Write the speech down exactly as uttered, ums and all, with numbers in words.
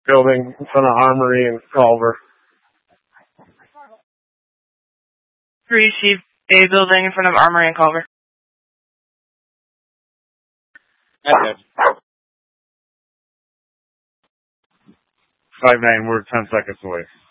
building in front of Armory and Culver. Receive A building in front of Armory and Culver. Okay. Five nine, we're ten seconds away.